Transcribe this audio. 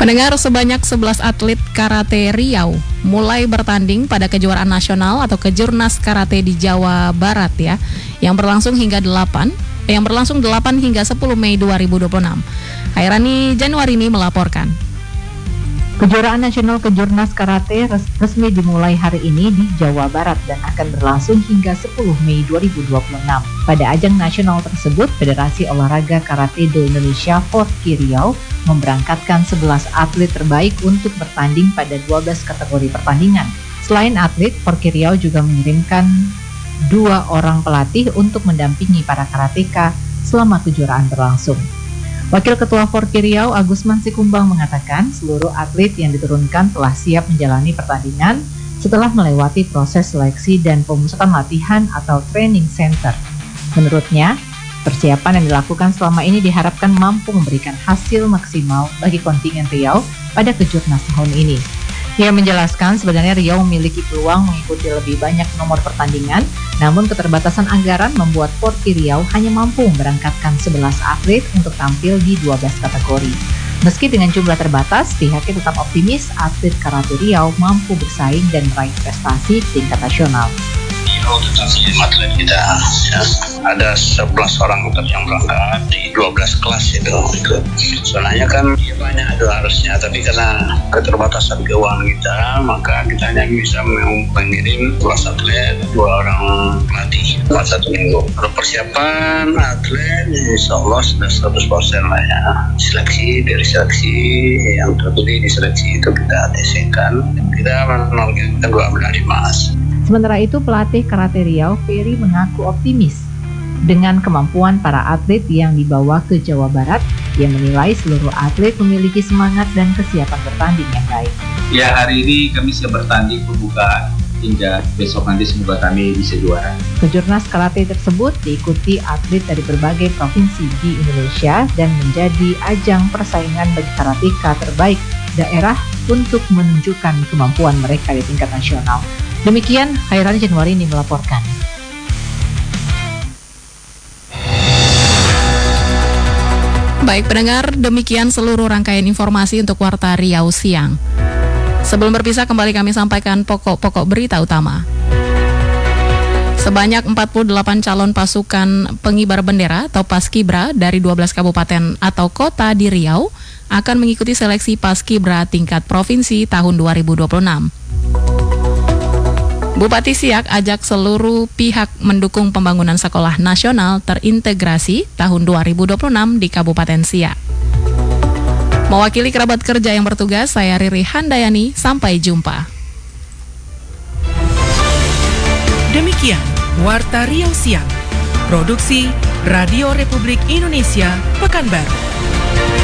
Pendengar, sebanyak 11 atlet karate Riau mulai bertanding pada kejuaraan nasional atau Kejurnas Karate di Jawa Barat ya, yang berlangsung 8 hingga 10 Mei 2026. Hairani Januarini melaporkan. Kejuaraan nasional Kejurnas Karate resmi dimulai hari ini di Jawa Barat dan akan berlangsung hingga 10 Mei 2026. Pada ajang nasional tersebut, Federasi Olahraga Karate Do Indonesia Forki Riau memberangkatkan 11 atlet terbaik untuk bertanding pada 12 kategori pertandingan. Selain atlet, Forki Riau juga mengirimkan 2 orang pelatih untuk mendampingi para karateka selama kejuaraan berlangsung. Wakil Ketua Forki Riau, Agus Mansikumbang, mengatakan seluruh atlet yang diturunkan telah siap menjalani pertandingan setelah melewati proses seleksi dan pemusatan latihan atau training center. Menurutnya, persiapan yang dilakukan selama ini diharapkan mampu memberikan hasil maksimal bagi kontingen Riau pada Kejurnas tahun ini. Ia menjelaskan sebenarnya Riau memiliki peluang mengikuti lebih banyak nomor pertandingan, namun keterbatasan anggaran membuat Forki Riau hanya mampu memberangkatkan 11 atlet untuk tampil di 12 kategori. Meski dengan jumlah terbatas, pihaknya tetap optimis atlet karate Riau mampu bersaing dan meraih prestasi tingkat nasional. Tentang atlet kita ya, ada 11 orang yang berangkat di 12 kelas itu. Soalnya kan banyak itu harusnya, tapi karena keterbatasan keuangan kita, maka kita hanya bisa mengirim 12 atlet, 2 orang pelatih dalam 1 minggu. Kalau persiapan atlet, insya Allah sudah 100% lah ya. Dari seleksi yang terpilih di seleksi itu kita TC-kan, kita menargetkan 2 medali emas. Sementara itu, pelatih karate Riau, Ferry, mengaku optimis dengan kemampuan para atlet yang dibawa ke Jawa Barat. Ia menilai seluruh atlet memiliki semangat dan kesiapan bertanding yang baik. Ya, hari ini kami siap bertanding pembukaan hingga besok nanti semoga kami bisa juara. Kejurnas karate tersebut diikuti atlet dari berbagai provinsi di Indonesia dan menjadi ajang persaingan bagi karateka terbaik daerah untuk menunjukkan kemampuan mereka di tingkat nasional. Demikian, Hairani Januarini melaporkan. Baik pendengar, demikian seluruh rangkaian informasi untuk Warta Riau Siang. Sebelum berpisah, kembali kami sampaikan pokok-pokok berita utama. Sebanyak 48 calon pasukan pengibar bendera atau Paskibra dari 12 kabupaten atau kota di Riau akan mengikuti seleksi Paskibra tingkat provinsi tahun 2026. Bupati Siak ajak seluruh pihak mendukung pembangunan sekolah nasional terintegrasi tahun 2026 di Kabupaten Siak. Mewakili kerabat kerja yang bertugas, saya Riri Handayani, sampai jumpa. Demikian Warta Riau Siang, Produksi Radio Republik Indonesia, Pekanbaru.